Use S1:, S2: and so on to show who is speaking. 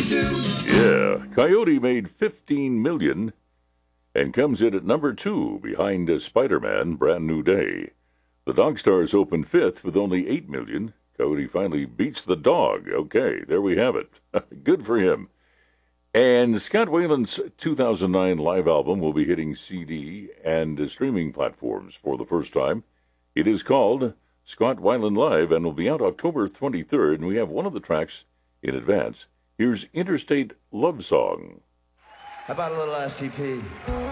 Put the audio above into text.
S1: do.
S2: Yeah, Coyote made $15 million and comes in at number 2 behind Spider-Man Brand New Day. The Dog Stars opened 5th with only $8 million. Coyote finally beats the dog. Okay, there we have it. Good for him. And Scott Weiland's 2009 live album will be hitting CD and streaming platforms for the first time. It is called Scott Weiland Live and will be out October 23rd, and we have one of the tracks in advance. Here's Interstate Love Song.
S1: How about a little STP?